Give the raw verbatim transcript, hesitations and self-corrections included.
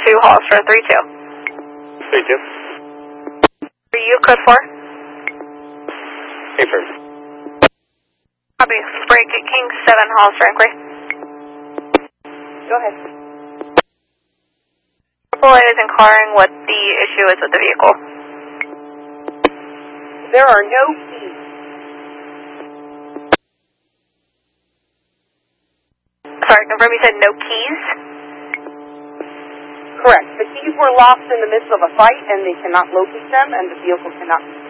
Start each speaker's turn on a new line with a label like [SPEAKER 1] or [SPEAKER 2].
[SPEAKER 1] two, halls for three two.
[SPEAKER 2] three two.
[SPEAKER 1] Are you code four?
[SPEAKER 2] Affirm.
[SPEAKER 1] Copy. Break at King seven, halls for inquiry.
[SPEAKER 3] Go ahead.
[SPEAKER 1] Triple A is inquiring what the issue is with the vehicle.
[SPEAKER 3] There are no keys.
[SPEAKER 1] Sorry, confirm you said no keys?
[SPEAKER 3] Correct. The keys were lost in the midst of a fight, and they cannot locate them, and the vehicle cannot be